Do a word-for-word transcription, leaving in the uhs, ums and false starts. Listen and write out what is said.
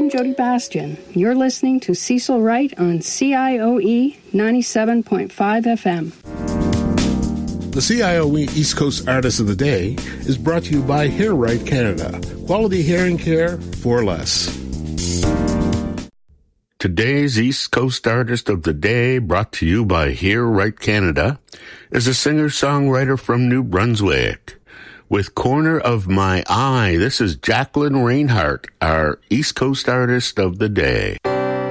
I'm Jody Bastian. You're listening to Cecil Wright on C I O E ninety-seven point five F M. The C I O E East Coast Artist of the Day is brought to you by Hair Right Canada. Quality hearing care for less. Today's East Coast Artist of the Day, brought to you by Hear Right Canada, is a singer-songwriter from New Brunswick. With Corner of My Eye, this is Jacqueline Reinhardt, our East Coast Artist of the Day.